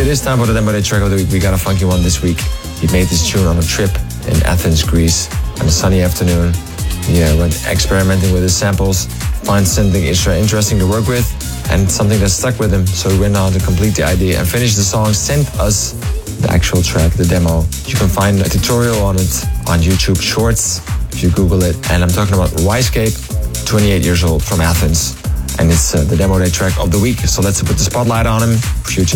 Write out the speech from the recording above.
it is time for the Demo Day track of the week. We got a funky one this week. He made this tune on a trip in Athens, Greece, on a sunny afternoon. He went experimenting with his samples, find something interesting to work with, and something that stuck with him. So he went on to complete the idea and finish the song, sent us the actual track, the demo. You can find a tutorial on it on YouTube Shorts if you Google it. And I'm talking about Yscape, 28 years old, from Athens. And it's the Demo Day track of the week. So let's put the spotlight on him. Future